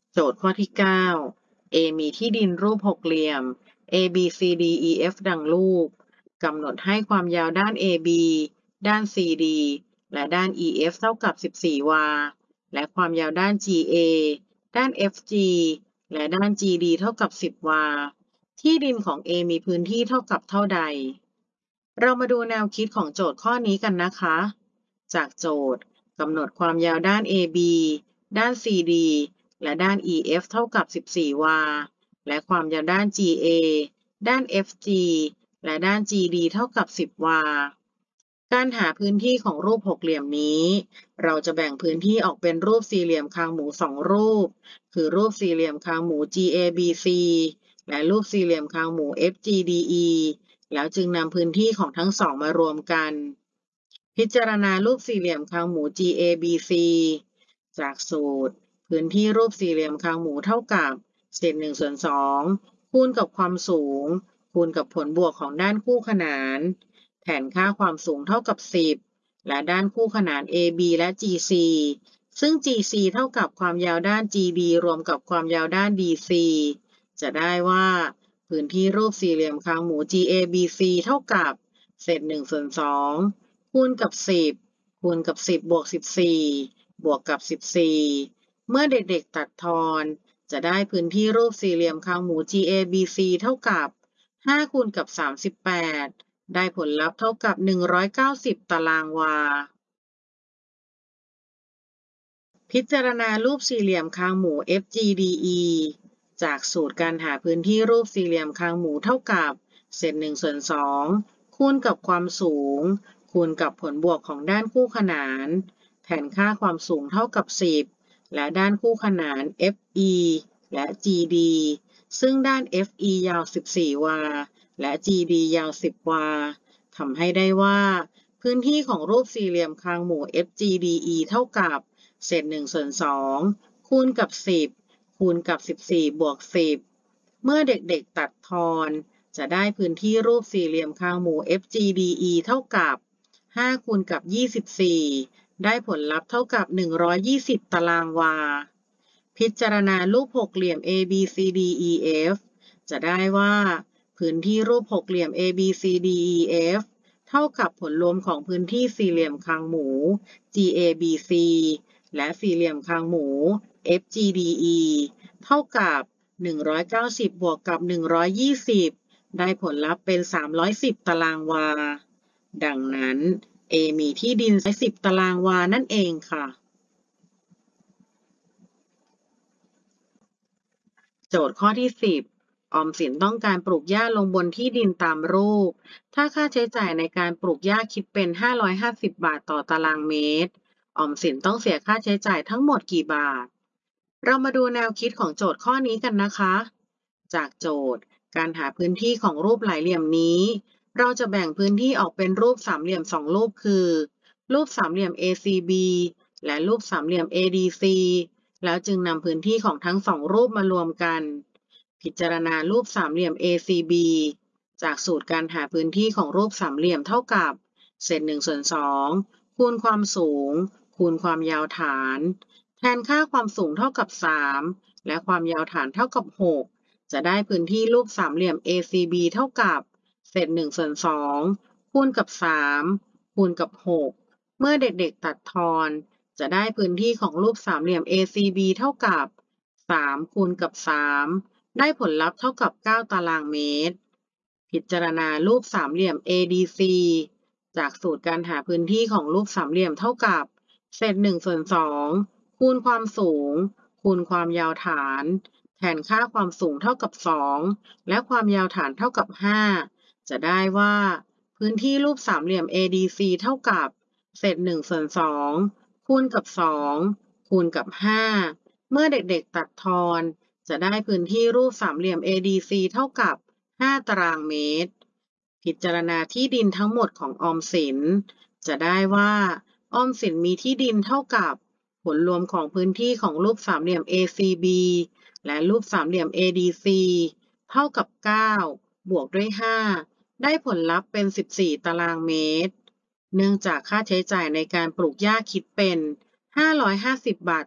โจทย์ข้อที่ 9 A มีที่ดินรูปหกเหลี่ยม A B C D E F ดังรูปกำหนดให้ความยาวด้าน AB ด้าน CD และด้าน EF เท่ากับ 14 วา และความยาวด้าน GA ด้าน FG และด้าน GD เท่ากับ 10 วา ที่ดินของ A มีพื้นที่เท่ากับเท่าใด เรามาดูแนวคิดของโจทย์ข้อนี้กันนะคะ จากโจทย์กำหนดความยาวด้าน AB ด้าน CD และด้าน EF เท่ากับ 14 วา และความยาวด้าน GA ด้าน FG และด้าน GD เท่ากับ 10 วา การหาพื้นที่ของรูปหกเหลี่ยมนี้ เราจะแบ่งพื้นที่ออกเป็นรูปสี่เหลี่ยมคางหมู2 รูป คือรูปสี่เหลี่ยมคางหมู GABC และรูปสี่เหลี่ยมคางหมู FGDE แล้วจึงนำพื้นที่ของทั้งสองมารวมกัน พิจารณารูปสี่เหลี่ยมคางหมู GABC จากสูตรพื้นที่รูปสี่เหลี่ยมคางหมูเท่ากับเศษ1/2คูณกับความสูงคูณกับผลบวกของด้านคู่ขนานแทนค่าความสูงเท่ากับ10และด้านคู่ขนาน AB และ GC ซึ่ง GC เท่ากับความยาวด้าน GD รวมกับความยาวด้าน DC จะได้ว่าพื้นที่รูปสี่เหลี่ยมคางหมู GABC เท่ากับเศษ1/2คูณกับ10คูณกับ10บวก14บวกกับ14เมื่อเด็กๆตัดทอนจะได้พื้นที่รูปสี่เหลี่ยมคางหมู GABC เท่ากับ5คูณกับ38ได้ผลลัพธ์เท่ากับ190 ตารางวา พิจารณารูปสี่เหลี่ยมคางหมู FGDE จากสูตรการหาพื้นที่รูปสี่เหลี่ยมคางหมูเท่ากับเศษ1/2คูณกับความสูงคูณกับผลบวกของด้านคู่ขนานแทนค่าความสูงเท่ากับ10และด้านคู่ขนาน FE และ GD ซึ่งด้าน FE ยาว14 วาและ GD ยาว10 วาทำให้ได้ว่าพื้นที่ของรูปสี่เหลี่ยมคางหมู FGDE เท่ากับเศษ1/2คูณกับ10คูณกับ14บวก10เมื่อเด็กๆตัดทอนจะได้พื้นที่รูปสี่เหลี่ยมคางหมู FGDE เท่ากับ5คูณกับ24ได้ผลลัพธ์เท่ากับ120 ตารางวา พิจารณารูปหกเหลี่ยม ABCDEF จะได้ว่าพื้นที่รูปหกเหลี่ยม ABCDEF เท่ากับผลรวมของพื้นที่สี่เหลี่ยมคางหมู GABC และสี่เหลี่ยมคางหมู FGDE เท่ากับ190บวกกับ120ได้ผลลัพธ์เป็น310 ตารางวา ดังนั้น A มีที่ดิน10 ตารางวานั่นเองค่ะ โจทย์ข้อที่ 10 ออมสินต้องการปลูกหญ้าลงบนที่ดินตามรูป ถ้าค่าใช้จ่ายในการปลูกหญ้าคิดเป็น550 บาทต่อตารางเมตร ออมสินต้องเสียค่าใช้จ่ายทั้งหมดกี่บาท เรามาดูแนวคิดของโจทย์ข้อนี้กันนะคะ จากโจทย์การหาพื้นที่ของรูปหลายเหลี่ยมนี้ เราจะแบ่งพื้นที่ออกเป็นรูปสามเหลี่ยม2รูปคือ รูปสามเหลี่ยม ACB และรูปสามเหลี่ยม ADC แล้วจึงนำพื้นที่ของทั้งสองรูปมารวมกัน พิจารณารูปสามเหลี่ยม ACB จากสูตรการหาพื้นที่ของรูปสามเหลี่ยมเท่ากับเศษ1/2คูณความสูงคูณความยาวฐานแทนค่าความสูงเท่ากับ3และความยาวฐานเท่ากับ6จะได้พื้นที่รูปสามเหลี่ยม ACB เท่ากับเศษ1/2คูณกับ3คูณกับ6เมื่อเด็กๆตัดทอนจะได้พื้นที่ของรูปสามเหลี่ยม ACB เท่ากับ3คูณกับ3ได้ผลลัพธ์เท่ากับ9 ตารางเมตร พิจารณารูปสามเหลี่ยม ADC จากสูตรการหาพื้นที่ของรูปสามเหลี่ยมเท่ากับเศษ1/2คูณความสูงคูณความยาวฐานแทนค่าความสูงเท่ากับ2และความยาวฐานเท่ากับ5จะได้ว่าพื้นที่รูปสามเหลี่ยม ADC เท่ากับเศษ1/2คูณกับ2คูณกับ5เมื่อเด็กๆตัดทอนจะได้พื้นที่รูปสามเหลี่ยม ADC เท่ากับ5 ตารางเมตร พิจารณาที่ดินทั้งหมดของออมสินจะได้ว่าออมสินมีที่ดินเท่ากับผลรวมของพื้นที่ของรูปสามเหลี่ยม ACB และรูปสามเหลี่ยม ADC เท่ากับ9บวกด้วย5ได้ผลลัพธ์เป็น14 ตารางเมตร เนื่องจากค่าใช้จ่ายในการปลูกหญ้าคิดเป็น550 บาท